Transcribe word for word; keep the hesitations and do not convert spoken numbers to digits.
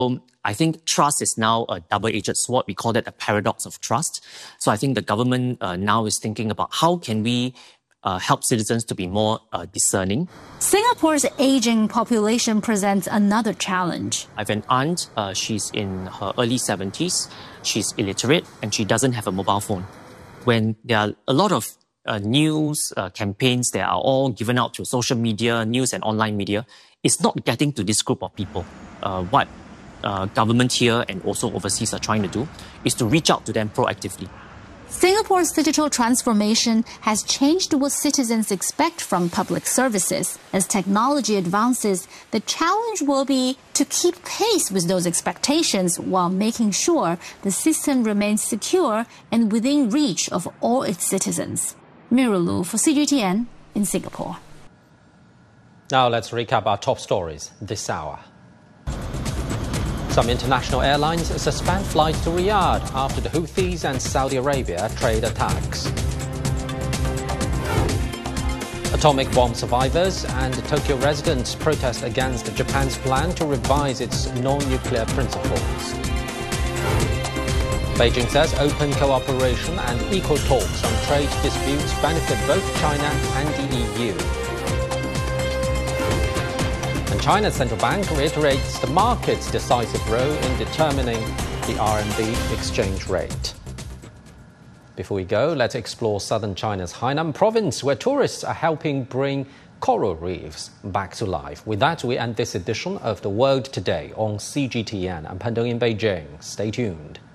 Um, I think trust is now a double-edged sword. We call that the paradox of trust. So I think the government uh, now is thinking about how can we uh, help citizens to be more uh, discerning. Singapore's aging population presents another challenge. I have an aunt, uh, she's in her early seventies, she's illiterate, and she doesn't have a mobile phone. When there are a lot of uh, news uh, campaigns that are all given out to social media, news and online media, it's not getting to this group of people. Uh, what uh, government here and also overseas are trying to do is to reach out to them proactively. Singapore's digital transformation has changed what citizens expect from public services. As technology advances, the challenge will be to keep pace with those expectations while making sure the system remains secure and within reach of all its citizens. Mira Lu for C G T N in Singapore. Now let's recap our top stories this hour. Some international airlines suspend flights to Riyadh after the Houthis and Saudi Arabia trade attacks. Atomic bomb survivors and Tokyo residents protest against Japan's plan to revise its non-nuclear principles. Beijing says open cooperation and equal talks on trade disputes benefit both China and the E U. And China's central bank reiterates the market's decisive role in determining the R M B exchange rate. Before we go, let's explore southern China's Hainan province, where tourists are helping bring coral reefs back to life. With that, we end this edition of The World Today on C G T N. I'm Pan Dong in Beijing. Stay tuned.